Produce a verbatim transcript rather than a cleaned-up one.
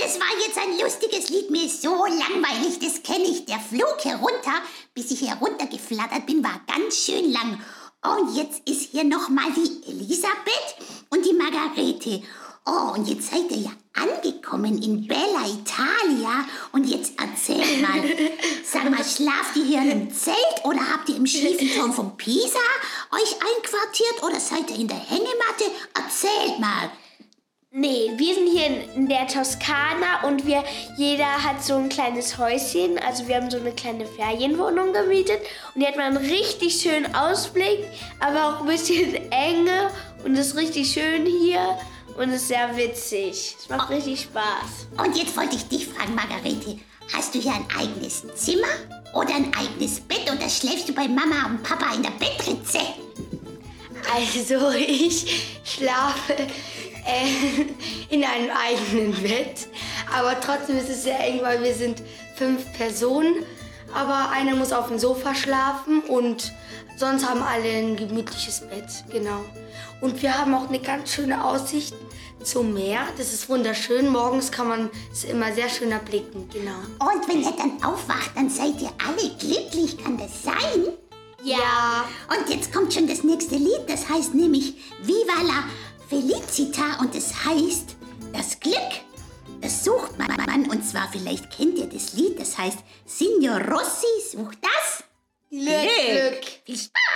das war jetzt ein lustiges Lied. Mir ist so langweilig, das kenne ich. Der Flug herunter, bis ich heruntergeflattert bin, war ganz schön lang. Und jetzt ist hier nochmal die Elisabeth und die Margarete. Oh, und jetzt seid ihr ja angekommen in Bella Italia. Und jetzt erzählt mal, sag mal, schlaft ihr hier in einem Zelt oder habt ihr im schiefen Turm von Pisa euch einquartiert oder seid ihr in der Hängematte? Erzählt mal. Nee, wir sind hier in, in der Toskana und wir, jeder hat so ein kleines Häuschen. Also wir haben so eine kleine Ferienwohnung gemietet und die hat man einen richtig schönen Ausblick, aber auch ein bisschen enge und ist richtig schön hier und ist sehr witzig. Es macht oh. richtig Spaß. Und jetzt wollte ich dich fragen, Margarete, hast du hier ein eigenes Zimmer oder ein eigenes Bett oder schläfst du bei Mama und Papa in der Bettritze? Also ich schlafe äh, in einem eigenen Bett, aber trotzdem ist es sehr eng, weil wir sind fünf Personen, aber einer muss auf dem Sofa schlafen und sonst haben alle ein gemütliches Bett, genau. Und wir haben auch eine ganz schöne Aussicht zum Meer, das ist wunderschön, morgens kann man es immer sehr schön erblicken, genau. Und wenn ihr dann aufwacht, dann seid ihr alle glücklich, kann das sein? Ja. Und jetzt kommt schon das nächste Lied, das heißt nämlich Viva la Felicita und es heißt das Glück. Das sucht man und zwar, vielleicht kennt ihr das Lied, das heißt Signor Rossi sucht das Glück. Glück. Viel Spaß!